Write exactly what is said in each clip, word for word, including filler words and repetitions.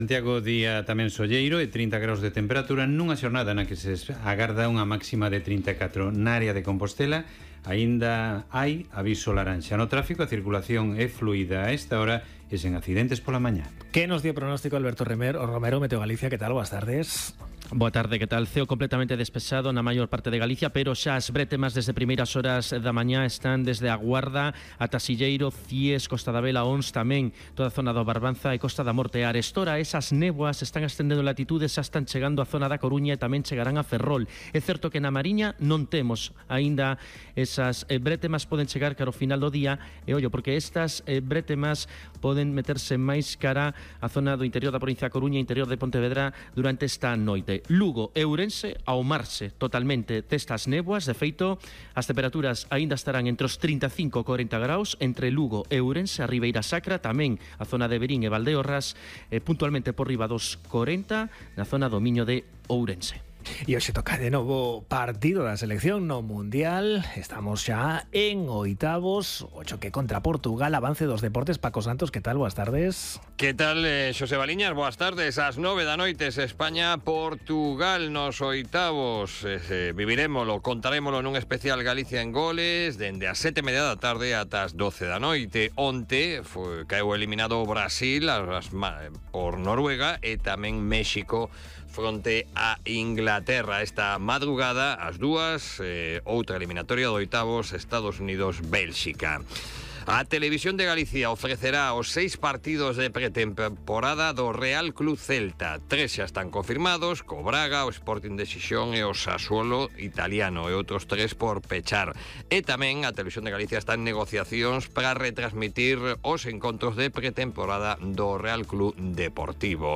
Santiago, día tamén solleiro e trinta graus de temperatura nunha xornada na que se agarda unha máxima de trinta e catro. Na área de Compostela aínda hai aviso laranxa. No tráfico a circulación é fluida a esta hora e sen accidentes pola mañá. Que nos dio pronóstico Alberto Remer, o Romero, Meteo Galicia? Que tal? Boas tardes. Boa tarde, que tal? Ceo completamente despexado na maior parte de Galicia, pero xa as bretemas desde primeiras horas da mañá están desde a Guarda ata Silleiro, Cies, Costa da Vela, Ons tamén, toda a zona do Barbanza e Costa da Morte. A Arestora, esas néboas están ascendendo latitudes, xa están chegando á zona da Coruña e tamén chegarán a Ferrol. É certo que na Mariña non temos aínda esas eh, bretemas, poden chegar cara ao final do día, e ollo, porque estas eh, bretemas poden meterse máis cara a zona do interior da provincia da Coruña, interior de Pontevedra durante esta noite. Lugo e Ourense ao marse totalmente destas néboas. De feito, as temperaturas aínda estarán entre os trinta e cinco e corenta graus entre Lugo e Ourense, a Ribeira Sacra, tamén a zona de Verín e Valdeorras, eh, puntualmente por riba dos corenta na zona do Miño de Ourense. E hoxe toca de novo partido da selección no Mundial. Estamos xa en oitavos, o choque contra Portugal, avance dos deportes. Paco Santos, que tal? Boas tardes. Que tal, eh, Xosé Baliñas? Boas tardes. Ás nove da noite, España-Portugal nos oitavos. Eh, viviremoslo, contarémoslo nun especial Galicia en goles, dende as sete e media da tarde ata as doce da noite. Onte foi, caeu eliminado o Brasil as, por Noruega e tamén México fronte a Inglaterra. Esta madrugada, as dúas, eh, outra eliminatoria do oitavos, Estados Unidos-Bélxica. A Televisión de Galicia ofrecerá os seis partidos de pretemporada do Real Club Celta. Tres xa están confirmados, co Braga, o Sporting de Xixón e o Sassuolo italiano, e outros tres por pechar. E tamén a Televisión de Galicia está en negociacións para retransmitir os encontros de pretemporada do Real Club Deportivo.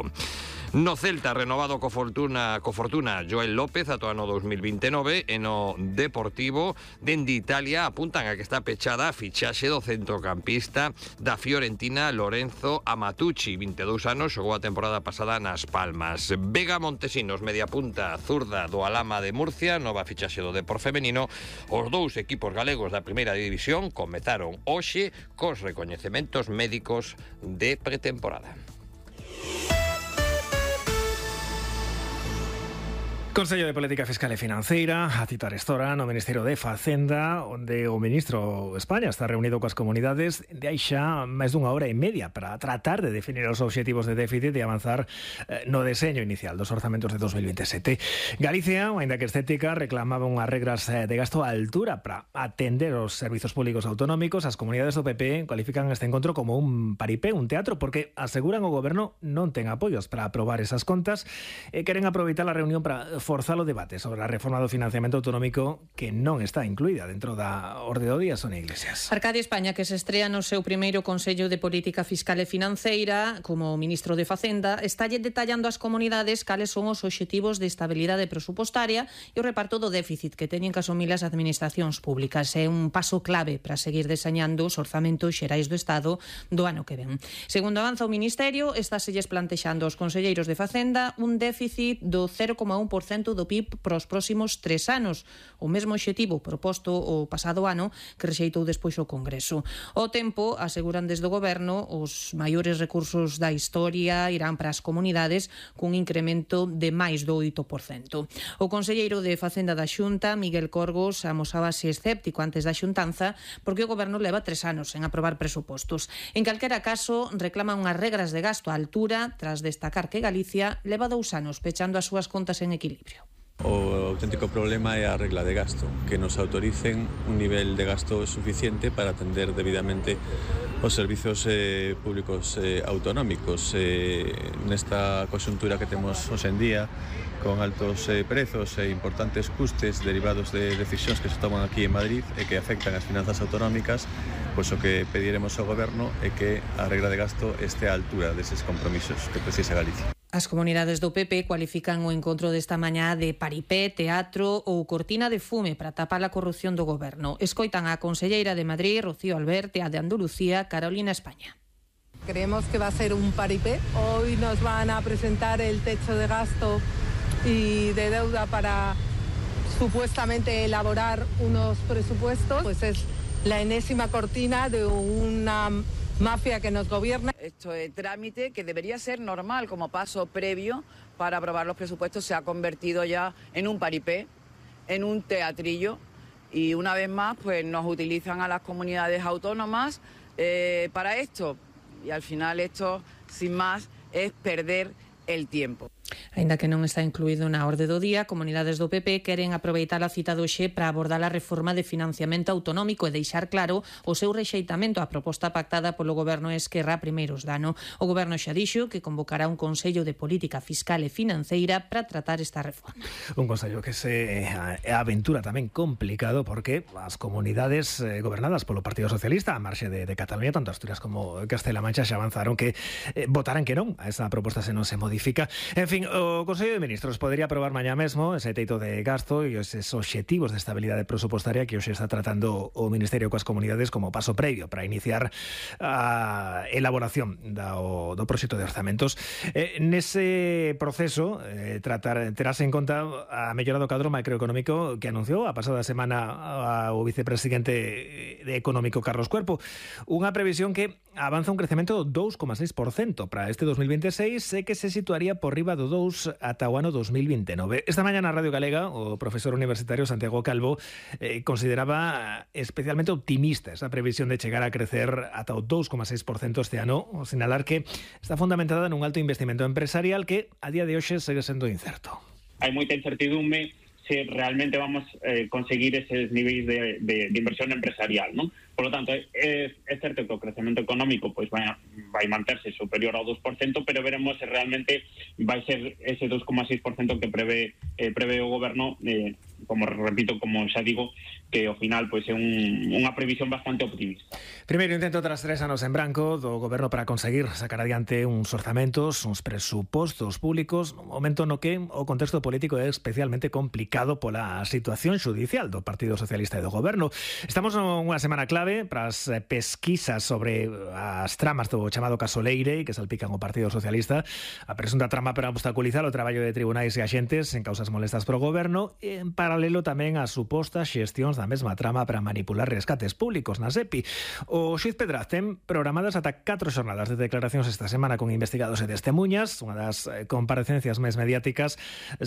No Celta, renovado co Fortuna, co Fortuna Joel López ata o ano dos mil vinte e nove, e no Deportivo dende Italia apuntan a que está pechada a fichaxe do centrocampista da Fiorentina Lorenzo Amatucci, vinte e dous anos, xogou a temporada pasada nas Palmas. Vega Montesinos, media punta zurda do Alhama de Murcia, nova fichaxe do Depor femenino. Os dous equipos galegos da primeira división comezaron hoxe cos recoñecementos médicos de pretemporada. Consello de Política Fiscal e Financeira, a cita Arestora no Ministerio de Facenda, onde o ministro de España está reunido coas comunidades de hai xa máis dunha hora e media para tratar de definir os obxectivos de déficit e avanzar eh, no deseño inicial dos orzamentos de dos mil veintesete. Galicia, aínda que estética, reclamaba unhas regras de gasto á altura para atender os servizos públicos autonómicos. As comunidades do P P cualifican este encontro como un paripé, un teatro, porque aseguran o goberno non ten apoios para aprobar esas contas e queren aproveitar a reunión para forzar o debate sobre a reforma do financiamento autonómico que non está incluída dentro da orde do día. Sonia Iglesias. Arcadia España, que se estrea no seu primeiro Consello de Política Fiscal e Financeira como ministro de Facenda, estalle detallando ás comunidades cales son os obxectivos de estabilidade presupostaria e o reparto do déficit que teñen que asumir as administracións públicas. É un paso clave para seguir deseñando os orzamentos xerais do Estado do ano que ven. Segundo avanza o Ministerio, estáselles plantexando aos conselleiros de Facenda un déficit do cero coma un por cento do P I B para os próximos tres anos, o mesmo obxectivo proposto o pasado ano que rexeitou despois o Congreso. O tempo, aseguran desde o Goberno, os maiores recursos da historia irán para as comunidades cun incremento de máis do oito por cento. O conselleiro de Facenda da Xunta, Miguel Corgos, amosábase escéptico antes da xuntanza porque o Goberno leva tres anos en aprobar presupostos. En calquera caso, reclaman unhas regras de gasto á altura tras destacar que Galicia leva dous anos pechando as súas contas en equilibrio. O auténtico problema é a regla de gasto, que nos autoricen un nivel de gasto suficiente para atender debidamente os servizos eh, públicos eh, autonómicos. Eh, nesta conxuntura que temos hoxe en día, con altos eh, prezos e importantes custes derivados de decisións que se toman aquí en Madrid e que afectan as finanzas autonómicas, pois o que pediremos ao Goberno é que a regla de gasto este á altura deses compromisos que precisa Galicia. As comunidades do P P cualifican o encontro desta mañá de paripé, teatro ou cortina de fume para tapar a corrupción do goberno. Escoitan a conselleira de Madrid, Rocío Albert, e a de Andalucía, Carolina España. Creemos que va a ser un paripé. Hoy nos van a presentar el techo de gasto y de deuda para supuestamente elaborar unos presupuestos. Pues es la enésima cortina de una mafia que nos gobierna. Esto es trámite que debería ser normal como paso previo para aprobar los presupuestos. Se ha convertido ya en un paripé, en un teatrillo, y una vez más pues nos utilizan a las comunidades autónomas eh, para esto, y al final esto, sin más, es perder el tiempo. Aínda que non está incluído na orde do día, comunidades do P P queren aproveitar a cita do Xe para abordar a reforma de financiamento autonómico e deixar claro o seu rexeitamento á proposta pactada polo Goberno Esquerra a primeiros de ano. O Goberno xa dixo que convocará un Consello de Política Fiscal e Financeira para tratar esta reforma. Un consello que se eh, aventura tamén complicado porque as comunidades eh, gobernadas polo Partido Socialista a marxe de, de Cataluña, tanto Asturias como Castela Mancha, xa avanzaron que eh, votarán que non a esa proposta se non se modifica. En fin, o Consello de Ministros podería aprobar mañá mesmo ese teito de gasto e eses obxectivos de estabilidade presupostaria que hoxe está tratando o Ministerio coas comunidades como paso previo para iniciar a elaboración do, do proxecto de orzamentos. Eh, nese proceso, eh, tratar terase en conta a mellora do cadro macroeconómico que anunciou a pasada semana o vicepresidente de Económico Carlos Cuerpo. Unha previsión que avanza un crecemento do dous coma seis por cento para este dos mil veintiséis e que se situaría por riba do dous ata o ano dos mil veintinove. Esta mañá na Radio Galega o profesor universitario Santiago Calvo eh, consideraba especialmente optimista esa previsión de chegar a crecer ata o dous coma seis por cento este ano, o sinalar que está fundamentada nun alto investimento empresarial que a día de hoxe segue sendo incerto. Hai moita incertidumbre se realmente vamos a eh, conseguir eses niveis de, de, de inversión empresarial, ¿no? Por lo tanto, é, é certo que o crecemento económico pois vai, vai manterse superior ao dous por cento, pero veremos se realmente vai ser ese dous coma seis por cento que prevé, eh, prevé o Goberno, eh, como repito, como xa digo, que ao final pois é un, unha previsión bastante optimista. Primeiro intento tras tres anos en branco do Goberno para conseguir sacar adiante uns orzamentos, uns presupostos públicos, un momento no que o contexto político é especialmente complicado pola situación xudicial do Partido Socialista e do Goberno. Estamos nunha semana clave para as pesquisas sobre as tramas do chamado caso Leire que salpican o Partido Socialista, a presunta trama para obstaculizar o traballo de tribunais e axentes en causas molestas pro Goberno e en paralelo tamén as supostas xestións da mesma trama para manipular rescates públicos na SEPI. O xuiz Pedraz ten programadas ata catro xornadas de declaracións esta semana con investigados e testemunhas. Unha das comparecencias máis mediáticas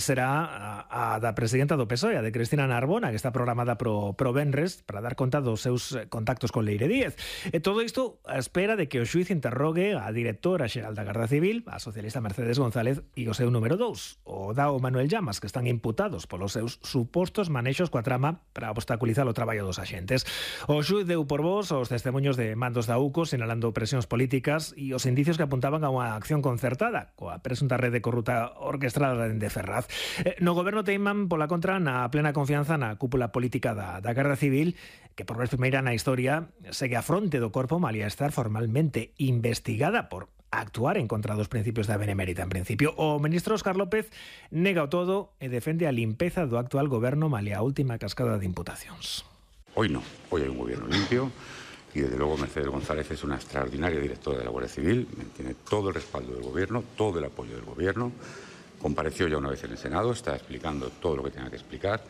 será a, a da presidenta do P S O E, a de Cristina Narbona, que está programada pro, pro Benres para dar conta dos seus contactos con Leire Díez. E todo isto a espera de que o xuiz interrogue a directora xeral da Garda Civil, a socialista Mercedes González, e o seu número dous, o Dao Manuel Llamas, que están imputados polos seus supostos manexos coa trama para obstaculizar o traballo dos axentes. O xuiz deu por vos os testemunhos de mandos da U C O sinalando presións políticas e os indicios que apuntaban a unha acción concertada coa presunta rede corrupta orquestrada dende Ferraz. No Goberno teiman pola contra na plena confianza na cúpula política da, da Garda Civil, que por vez primeira na historia segue a fronte do corpo malia estar formalmente investigada por actuar en contra dos principios da Benemérita en principio. O ministro Óscar López nega o todo e defende a limpeza do actual goberno malia a última cascada de imputacións. Hoy no, hoy hay un gobierno limpio y desde luego Mercedes González es una extraordinaria directora de la Guardia Civil, tiene todo el respaldo del gobierno, todo el apoyo del gobierno, compareció ya una vez en el Senado, está explicando todo lo que tenga que explicar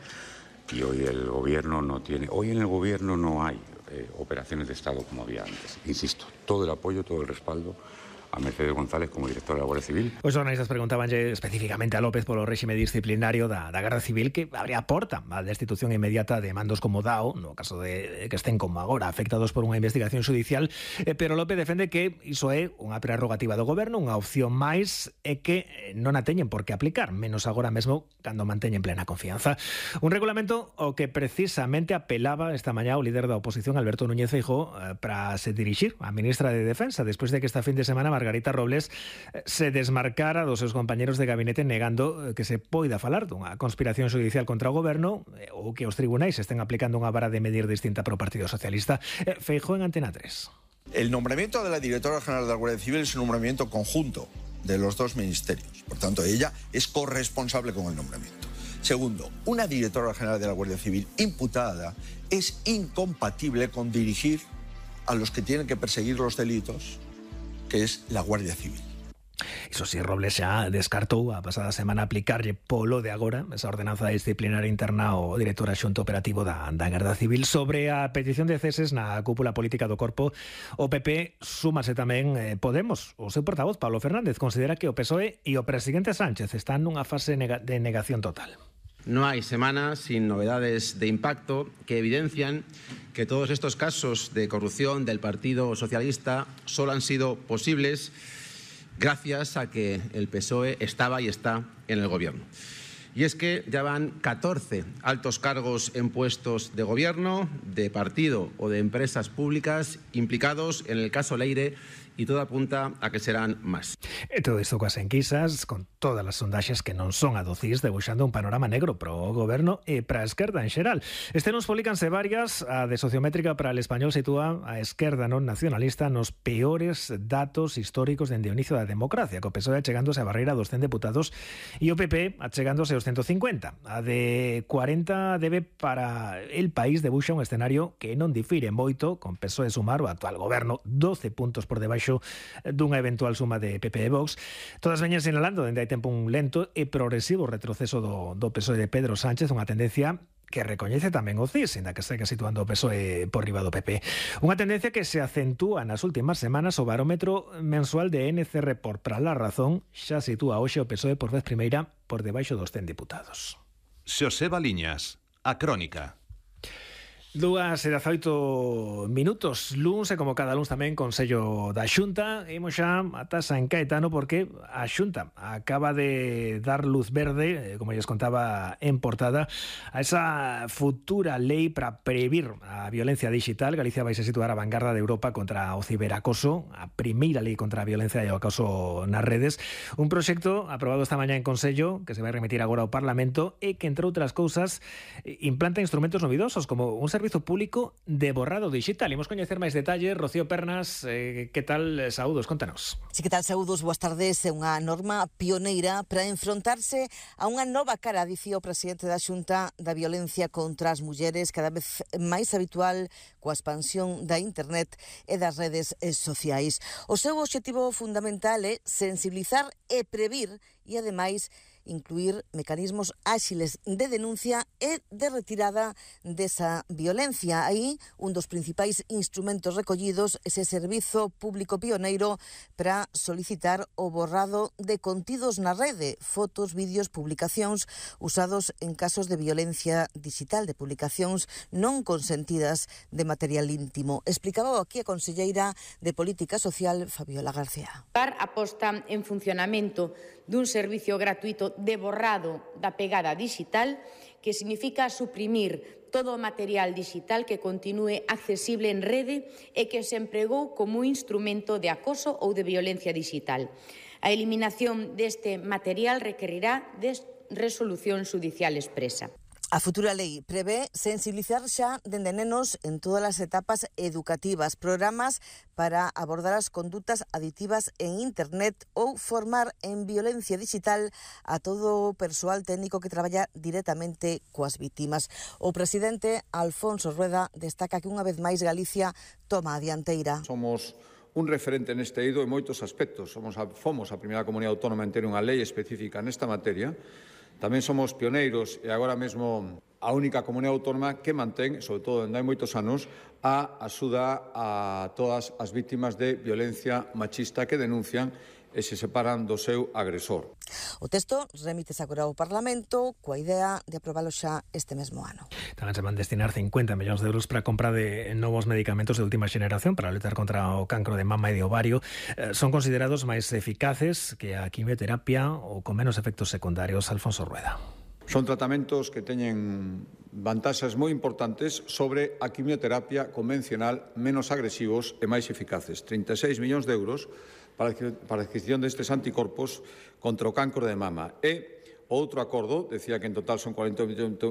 y hoy el gobierno no tiene, hoy en el gobierno no hay eh, operaciones de Estado como había antes. Insisto, todo el apoyo, todo el respaldo a Mercedes González como directora da Guardia Civil. Os jornalistas preguntabanlle especificamente a López polo réxime disciplinario da, da Garda Civil que abría porta a destitución inmediata de mandos como Dao, no caso de que estén como agora afectados por unha investigación judicial, eh, pero López defende que iso é unha prerrogativa do goberno, unha opción máis e que non a teñen por que aplicar, menos agora mesmo cando manteñen plena confianza. Un regulamento o que precisamente apelaba esta mañá o líder da oposición Alberto Núñez Feijóo eh, para se dirixir á ministra de Defensa despois de que esta fin de semana Margarita Robles se desmarcara dos seus compañeros de gabinete negando que se poida falar dunha conspiración judicial contra o goberno ou que os tribunais estén aplicando unha vara de medir distinta pro Partido Socialista. Feijóo en Antena tres. El nombramiento de la directora general de la Guardia Civil es un nombramiento conjunto de los dos ministerios. Por tanto, ella es corresponsable con el nombramiento. Segundo, una directora general de la Guardia Civil imputada es incompatible con dirigir a los que tienen que perseguir los delitos, que es la Guardia Civil. Iso si, Robles xa descartou a pasada semana aplicarlle polo de agora esa ordenanza disciplinaria interna ao director adxunto operativo da, da Garda Civil. Sobre a petición de ceses na cúpula política do corpo, o P P súmase tamén eh, Podemos. O seu portavoz, Pablo Fernández, considera que o P S O E e o presidente Sánchez están nunha fase nega- de negación total. No hay semanas sin novedades de impacto que evidencian que todos estos casos de corrupción del Partido Socialista solo han sido posibles gracias a que el P S O E estaba y está en el gobierno. Y es que ya van catorce altos cargos en puestos de gobierno, de partido o de empresas públicas implicados en el caso Leire, y todo apunta a que serán máis. E todo isto coas enquisas, con todas as sondaxes que non son adocis, debuxando un panorama negro para o goberno e para a esquerda en xeral. Este nos publicanse varias, a de Sociométrica para el Español sitúa a esquerda non nacionalista nos peores datos históricos dende o inicio da democracia, co P S O E achegándose a barreira dos cen deputados e o P P achegándose aos ciento cincuenta. A de cuarenta debe para el país debuxa un escenario que non difire moito, con P S O E sumar o actual goberno doce puntos por debaixo dunha eventual suma de P P e Vox. Todas veñen sinalando dende hai tempo un lento e progresivo retroceso do, do P S O E de Pedro Sánchez, unha tendencia que recoñece tamén o C I S, ainda que segue situando o P S O E por riba do P P. Unha tendencia que se acentúa nas últimas semanas. O barómetro mensual de N C R por Para la Razón xa sitúa hoxe o P S O E por vez primeira por debaixo dos cen diputados. Xosé Baliñas, a Crónica. Dúas e dezaoito minutos, luns e como cada luns tamén Consello da Xunta. Imos xa ata San Caetano porque a Xunta acaba de dar luz verde, como lles contaba en portada, a esa futura lei para previr a violencia digital. Galicia vai se situar a vanguarda de Europa contra o ciberacoso, a primeira lei contra a violencia e o acoso nas redes. Un proxecto aprobado esta mañá en Consello que se vai remitir agora ao Parlamento e que, entre outras cousas, implanta instrumentos novidosos como un servizo público de borrado digital. Imos coñecer máis detalles. Rocío Pernas, eh, que tal? Saúdos, contanos. Sí, que tal, saúdos, boas tardes. É unha norma pioneira para enfrontarse a unha nova cara, dicía o presidente da Xunta, da violencia contra as mulleres, cada vez máis habitual coa expansión da internet e das redes sociais. O seu obxectivo fundamental é sensibilizar e previr e, ademais, incluir mecanismos áxiles de denuncia e de retirada desa violencia. Aí, un dos principais instrumentos recollidos, ese servizo público pioneiro para solicitar o borrado de contidos na rede, fotos, vídeos, publicacións usados en casos de violencia digital, de publicacións non consentidas de material íntimo. Explicaba aquí a conselleira de Política Social, Fabiola García. Par aposta en funcionamento dun servicio gratuito de borrado da pegada digital, que significa suprimir todo o material digital que continúe accesible en rede e que se empregou como un instrumento de acoso ou de violencia digital. A eliminación deste material requerirá de resolución xudicial expresa. A futura lei prevé sensibilizar xa dende nenos en todas as etapas educativas, programas para abordar as condutas aditivas en internet ou formar en violencia digital a todo o persoal técnico que traballa directamente coas vítimas. O presidente Alfonso Rueda destaca que unha vez máis Galicia toma a dianteira. Somos un referente neste eido en moitos aspectos. Somos a, fomos a primeira comunidade autónoma en ter unha lei específica nesta materia. Tamén somos pioneiros e agora mesmo a única comunidade autónoma que mantén, sobre todo dende hai moitos anos, a axuda a todas as vítimas de violencia machista que denuncian e se separan do seu agresor. O texto remítese agora ao Parlamento coa idea de aprobalo xa este mesmo ano. Tamén se van destinar cincuenta millóns de euros para a compra de novos medicamentos de última xeración para lutar contra o cancro de mama e de ovario. Eh, son considerados máis eficaces que a quimioterapia ou con menos efectos secundarios. Alfonso Rueda. Son tratamentos que teñen vantaxes moi importantes sobre a quimioterapia convencional, menos agresivos e máis eficaces. trinta e seis millóns de euros para a adquisición destes anticorpos contra o cancro de mama. E outro acordo, decía que en total son cuarenta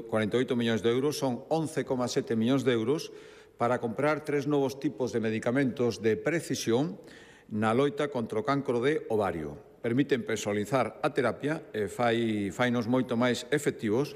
e oito millóns de euros, son once coma sete millóns de euros para comprar tres novos tipos de medicamentos de precisión na loita contra o cancro de ovario. Permiten personalizar a terapia e fai, fainos moito máis efectivos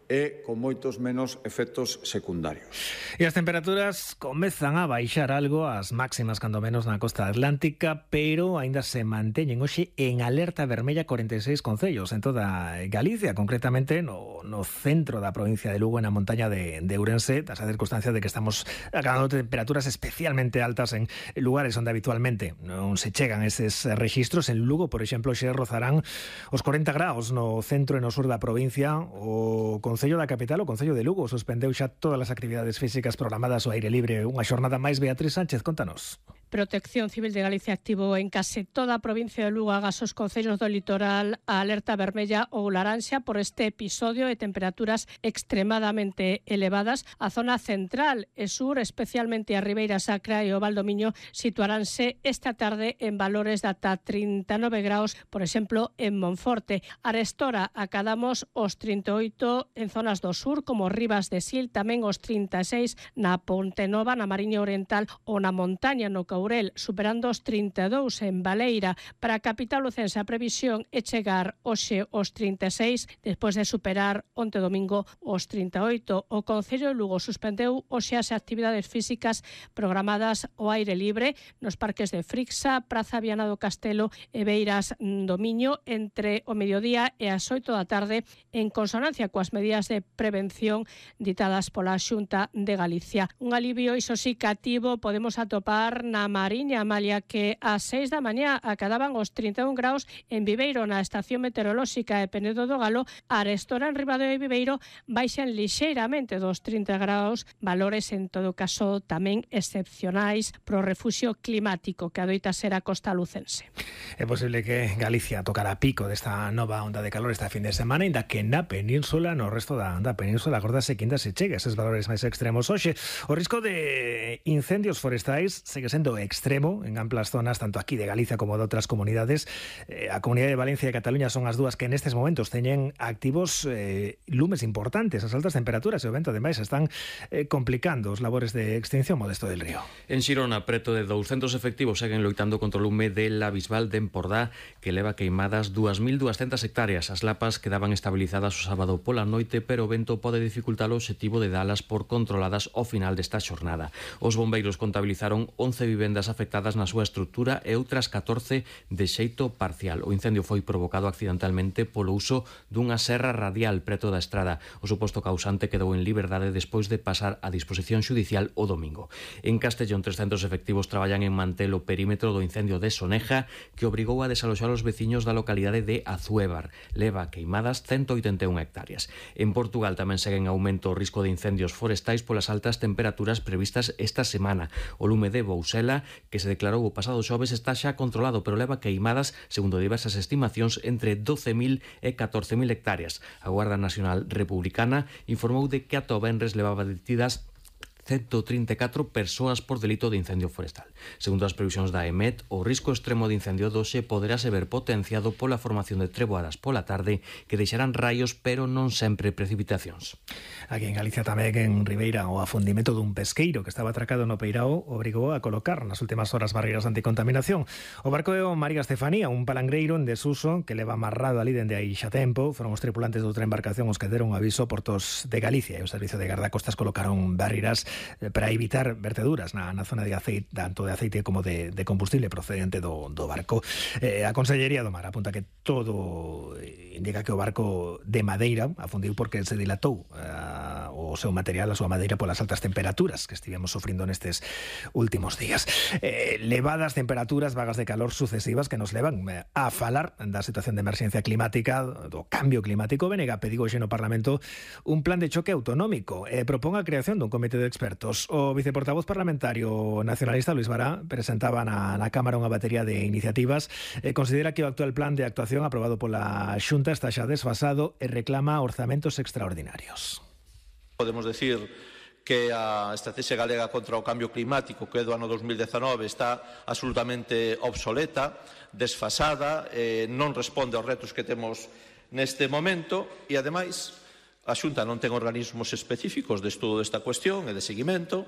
e con moitos menos efectos secundarios. E as temperaturas comezan a baixar algo, as máximas cando menos na costa atlántica, pero aínda se manteñen hoxe en alerta vermella corenta e seis concellos en toda Galicia, concretamente no, no centro da provincia de Lugo, na montaña de, de Ourense, das a circunstancia de que estamos acabando temperaturas especialmente altas en lugares onde habitualmente non se chegan eses rexistros. En Lugo, por exemplo, xe rozarán os corenta graus no centro e no sur da provincia. O Concello da Capital, o Concello de Lugo, suspendeu xa todas as actividades físicas programadas ao aire libre. Unha xornada máis. Beatriz Sánchez, contanos. Protección Civil de Galicia activou en case toda a provincia de Lugo agás os concellos do litoral a alerta vermella ou laranxa por este episodio de temperaturas extremadamente elevadas. A zona central e sur, especialmente a Ribeira Sacra e o Valdomiño, situaránse esta tarde en valores de ata trinta e nove graus, por exemplo, en Monforte. Arestora acadamos os trinta e oito en zonas do sur, como Rivas de Sil, tamén os trinta e seis na Ponte Nova, na Mariña Oriental ou na montaña no Courel, superando os trinta e dous en Baleira. Para a capital lucense a previsión é chegar hoxe os trinta e seis, despois de superar onte domingo os trinta e oito. O Concello de Lugo suspendeu hoxe as actividades físicas programadas ao aire libre nos parques de Frixa, Praza Viana do Castelo e Beiras do Miño entre o mediodía e as oito da tarde, en consonancia coas medidas de prevención ditadas pola Xunta de Galicia. Un alivio iso sí cativo podemos atopar na Mariña, Amalia, que ás seis da mañá acadaban os trinta e un graus en Viveiro, na estación meteorolóxica de Penedo do Galo. A arestora en Ribadeo e Viveiro baixan lixeiramente dos trinta graus, valores en todo caso tamén excepcionais pro refuxio climático que adoita ser a costa lucense. É posible que Galicia tocara pico desta nova onda de calor esta fin de semana, inda que na península, no resto da, da península, agordase que ainda se chega a eses valores máis extremos. Hoxe, o risco de incendios forestais segue sendo extremo en amplas zonas, tanto aquí de Galicia como de outras comunidades. Eh, a Comunidade de Valencia e Cataluña son as dúas que nestes momentos teñen activos eh, lumes importantes. As altas temperaturas e o vento, ademais, están eh, complicando os labores de extinción. Modesto del Río. En Xirona, preto de douscentos efectivos seguen loitando contra o lume de la Bisbal de Empordá, que leva queimadas dúas mil duascentas hectáreas. As lapas quedaban estabilizadas o sábado pola noite, pero o vento pode dificultar o obxectivo de dalas por controladas ao final desta xornada. Os bombeiros contabilizaron once vivendas afectadas na súa estrutura e outras catorce de xeito parcial. O incendio foi provocado accidentalmente polo uso dunha serra radial preto da estrada. O suposto causante quedou en liberdade despois de pasar a disposición xudicial o domingo. En Castellón, trescentos efectivos traballan en manter o perímetro do incendio de Soneja, que obrigou a desaloxar os veciños da localidade de Azuévar. Leva queimadas cento oitenta e un hectáreas. En Portugal tamén seguen aumento o risco de incendios forestais polas altas temperaturas previstas esta semana. O lume de Bousela, que se declarou o pasado xoves, está xa controlado, pero leva queimadas, segundo diversas estimacións, entre doce mil e catorce mil hectáreas. A Guarda Nacional Republicana informou de que ata o venres levaba detidas ciento trinta e catro persoas por delito de incendio forestal. Segundo as previsións da E M E T, o risco extremo de incendio doxe poderá se ver potenciado pola formación de treboadas pola tarde que deixarán raios, pero non sempre precipitacións. Aquí en Galicia tamén, en Ribeira, o afundimento dun pesqueiro que estaba atracado no Peirao obrigou a colocar nas últimas horas barreiras de anticontaminación. O barco é o María Estefanía, un palangreiro en desuso que leva amarrado ali dende aí xa tempo. Foron os tripulantes de outra embarcación os que deron aviso. Portos de Galicia e o Servicio de Gardacostas colocaron barreiras para evitar verteduras na, na zona de aceite, tanto de aceite como de, de combustible procedente do, do barco. Eh, a Consellería do Mar apunta que todo indica que o barco de madeira afundiu porque se dilatou uh, o seu material, a súa madeira, polas altas temperaturas que estivemos sufrindo nestes últimos días. Eh, levadas temperaturas, vagas de calor sucesivas que nos levan eh, a falar da situación de emerxencia climática, do cambio climático. Benega pediu hoxe no Parlamento un plan de choque autonómico e propón a creación dun comité de expertos. O viceportavoz parlamentario nacionalista Luis Bará presentaba na, na Cámara unha batería de iniciativas e considera que o actual plan de actuación aprobado pola Xunta está xa desfasado e reclama orzamentos extraordinarios. Podemos decir que a estrategia galega contra o cambio climático, que é do ano dos mil dezanove, está absolutamente obsoleta, desfasada, eh, non responde aos retos que temos neste momento e, ademais, a Xunta non ten organismos específicos de estudo desta cuestión e de seguimento.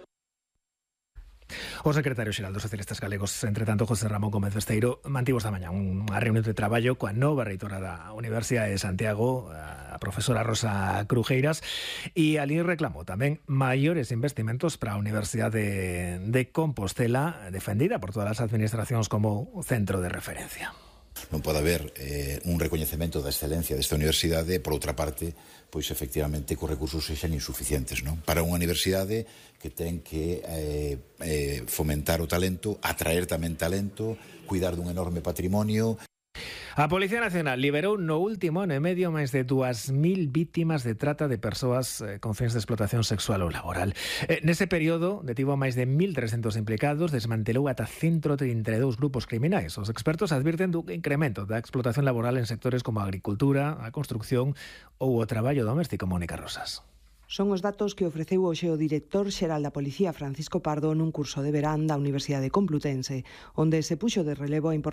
O secretario xeral dos socialistas galegos, entre tanto, José Ramón Gómez Besteiro, mantivo esta mañá unha reunión de traballo coa nova reitora da Universidade de Santiago, a a profesora Rosa Crujeiras, e ali reclamou tamén maiores investimentos para a Universidade de Compostela, defendida por todas as administracións como centro de referencia. Non pode haber eh, un recoñecemento da excelencia desta universidade, por outra parte, pois efectivamente que os recursos sexan insuficientes, non? Para unha universidade que ten que eh, eh, fomentar o talento, atraer tamén talento, cuidar dun enorme patrimonio. A Policía Nacional liberou no último ano e medio máis de dúas mil vítimas de trata de persoas eh, con fins de explotación sexual ou laboral. Eh, nese período detivo máis de mil trescentos implicados, desmantelou ata ciento trinta e dous grupos criminais. Os expertos advirten dun incremento da explotación laboral en sectores como a agricultura, a construcción ou o traballo doméstico. Mónica Rosas. Son os datos que ofreceu hoxe o director xeral da Policía, Francisco Pardo, nun curso de verán da Universidade Complutense, onde se puxo de relevo a importancia